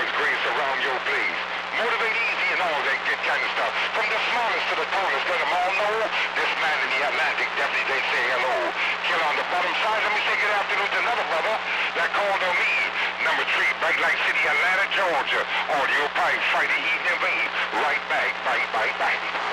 God's grace around your place. Motivate easy and all that good kind of stuff. From the smallest to the tallest, let them all know this man in the Atlantic definitely they say hello. Kill on the bottom side, let me say good afternoon to another brother that called on me. Number 3, Bright Light City, Atlanta, Georgia. Audio pipe, Friday evening wave. Right back, bye, bye, bye.